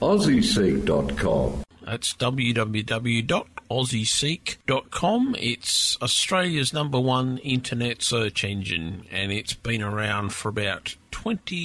AussieSeek.com. That's www.aussieseek.com. It's Australia's #1 internet search engine, and it's been around for about 20